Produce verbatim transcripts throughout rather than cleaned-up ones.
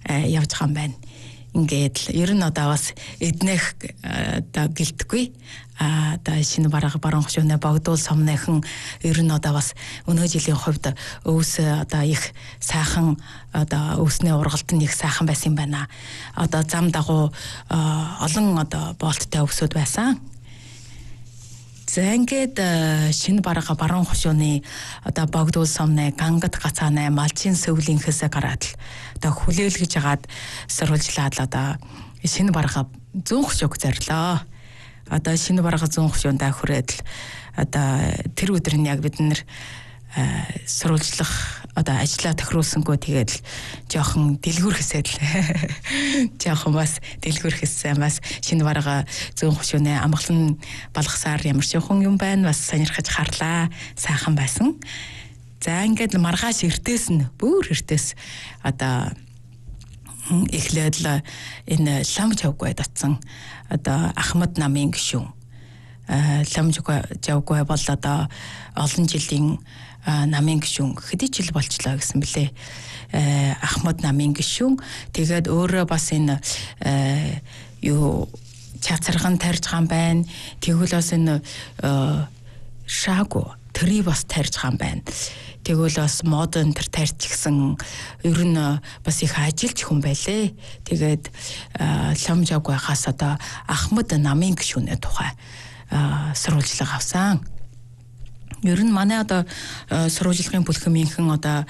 явж байгаа юм байна. Ингээд л ер нь одоо бас эднэх одоо гэлтгүй а одоо шинэ бараг баруун хошууны богдуул сомныхан ер нь одоо бас өнөө жилийн хувьд өвс одоо их сайхан одоо өвсний ургалт нь их сайхан байсан юм байна. Одоо зам дагуу олон одоо болттой өвсөд байсан. За ингээд шинэ бараг баруун хошууны одоо богдуул сомны гангад гацааны малчин сөвлийнхээс гараад л одоо хүлээлгэж агаад сурвалжлаад л одоо шинэ бараг зүүн хошууг зорилоо. Одоо шинэ бараг зүүн хошуундаа хүрээд л одоо тэр өдөр нь яг бид нэр сурвалжлах одоо ажлаа тохируулсангүй тэгээд л жоохон дэлгүүрхэсэд л жоохон бас дэлгүүрхэссэн бас шинэ бараг зүүн хошууны амгалан балгасаар ямар шохон юм байна бас сонирхож харлаа. Сайхан байсан. За ингээд л маргааш эртээс нь бүр эртээс одоо эхлээд л энэ лам жавгүй татсан одоо Ахмад намын гишүүн лам жавгүй бол одоо олон жилийн намын гишүүн хэдий жил болчлаа гэсэн бэлээ. Ахмад намын гишүүн тэгээд өөрөө бас энэ юу чацарган тарьж байгаа юм байна. Тэгвэл бас энэ шаагүй тэрий бас тарьж байгаа юм байна. Тэгвэл бас модон тэр тарьж гисэн ер нь бас их ажилч хүн байлээ. Тэгээд лам жавгүйхаас одоо Ахмад намын гишүүнээ тухай сурвалжлага авсан. Ер нь манай одоо сурвалжлагын бүлхэмийнхэн одоо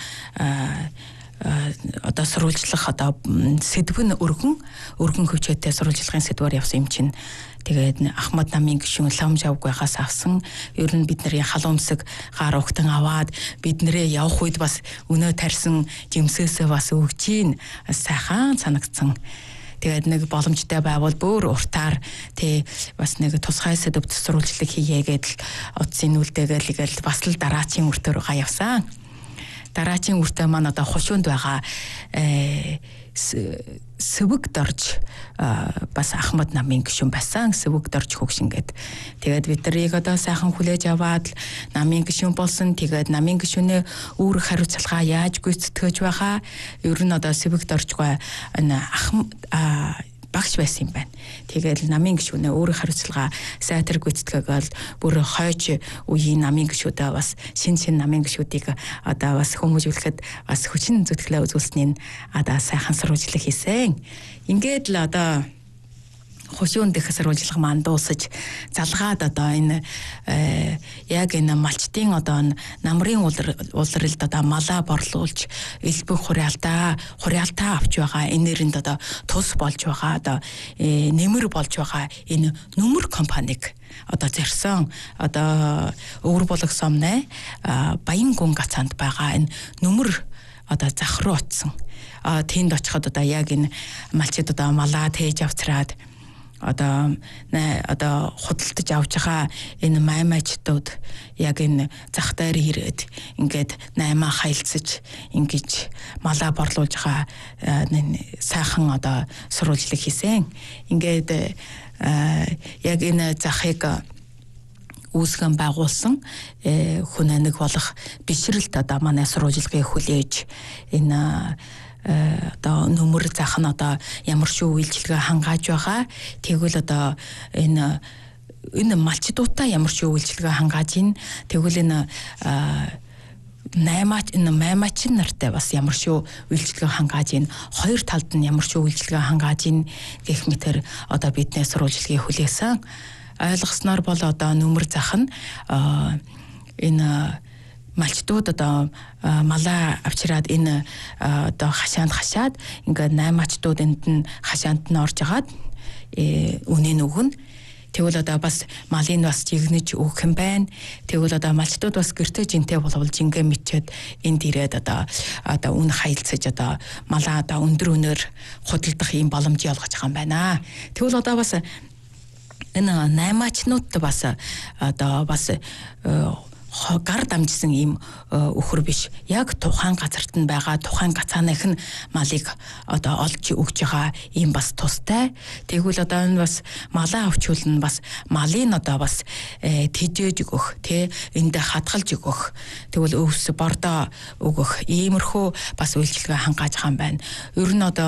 одоо сурвалжлах одоо сэдв нь өргөн өргөн хөвчөөтэй сурвалжлагын сэдвээр явсан юм чинь тэгээд Ахмад намын гишүүн лам жавгүйхаас авсан. Ер нь бид нарын халуумсаг гар угтан аваад биднэрээ явах үед бас өнөө тарьсан жимсээсээ бас өгч ийн сайхан санагдсан. Тэгээд нэг боломжтой байвал бүр уртаар тий бас нэг тусгай сэдвт сурвалжлаг хийгээгээд л утсын үлдээгээл игээл бас л дараачийн үртээр га явсан. Дараачийн үртээ маань одоо хошуунд байгаа сэвэг дорж бас Ахмад намын гишүүн байсан. Сэвэг дорж хөгшингээд тэгээд бид нарыг одоо сайхан хүлээж аваад намын гишүүн болсон. Тэгээд намын гишүүнээ үүрэг хариуцлага яаж гүйцэтгэж байгаа ер нь одоо сэвэг доржгүй энэ Ахмад багш байсан юм байна. Тэгээд намын гишүүнээ өөрийн хариуцлага сайтар гүйцэтгээгээл бүр хойч үеийн намын гишүүдээ бас шин шин намын гишүүдийг одоо бас хүмүүжүүлэхэд бас хүчин зүтгэлээ үзүүлснээр одоо сайхан сурвалжлага хийсэн. Ингээд л одоо хошуунд их сурвалжлага маань дуусаж залгаад одоо энэ яг энэ малчтын одоо намрын улралд одоо малаа борлуулж элбэг хураалтаа хураалтаа авч байгаа энэрэнд одоо тус болж байгаа одоо нэмэр болж байгаа энэ нүмер компаниг одоо зорьсон одоо өвөр булаг сомны Баян гүн гацаанд байгаа энэ нүмер одоо зах руу утсан. А тэнд очиход одоо яг энэ малчид одоо малаа тээж авчраад одоо одоо худалдаж авч байгаа энэ маймачдууд яг энэ зах дээр ирээд ингээд наймаа хайлцаж ингэж малаа борлуулж байгаа сайхан одоо сурвалжлага хийсэн. Ингээд яг энэ захыг үүсгэн байгуулсан хүн нэг болох бишрэлт одоо манай сурвалжлагыг хүлээж энэ одоо нүмер зах нь одоо ямар шүү үйлчилгээ хангааж байгаа. Тэгвэл одоо энэ энэ малчдуудаа ямар шүү үйлчилгээ хангааж ийн. Тэгвэл энэ наймаач энэ маймаач нартай бас ямар шүү үйлчилгээ хангааж ийн. Хоёр талд нь ямар шүү үйлчилгээ хангааж ийн гэх мэтэр одоо бидний сурвалжлагыг хүлээсэн. Ойлгосноор бол одоо нүмер зах нь энэ малчдууд одоо малаа авчираад энэ одоо хашаанд хашаад ингээд наймаачдууд энд нь хашаанд нь орж агаад үнийн өгнө. Тэгвэл одоо бас малын бас жигнэж өгөх юм байна. Тэгвэл одоо малчдууд бас гэртээ жинтэй болвол жингээ мичээд энд ирээд одоо одоо үн хайлцаж одоо малаа одоо өндөр өнөр худалдах юм боломжийг олгож байгаа юм байна. Тэгвэл одоо бас энэ наймаачнууд бас одоо бас гар дамжсан ийм өхөр биш. Яг тухайн газарт нь байгаа тухайн гацааных нь малыг одоо олж өгж байгаа ийм бас тустай. Тэгвэл одоо энэ бас малаа авчулна бас малын одоо бас тэжээж өгөх тий энд хатгалж өгөх. Тэгвэл өвс бордоо өгөх иймэрхүү бас үйлчилгээ хангааж байгаа юм байна. Ер нь одоо